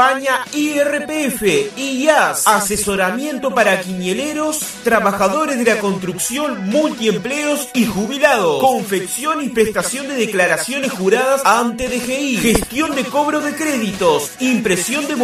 España IRPF, IAS, asesoramiento para quinieleros, trabajadores de la construcción, multiempleos y jubilados, confección y prestación de declaraciones juradas ante DGI, gestión de cobro de créditos, impresión de